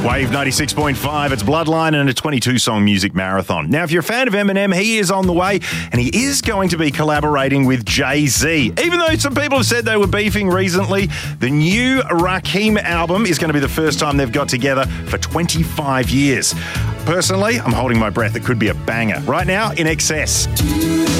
Wave 96.5, it's Bloodline and a 22-song music marathon. Now, if you're a fan of Eminem, he is on the way and he is going to be collaborating with Jay-Z. Even though some people have said they were beefing recently, the new Rakim album is going to be the first time they've got together for 25 years. Personally, I'm holding my breath. It could be a banger. Right now, In Excess.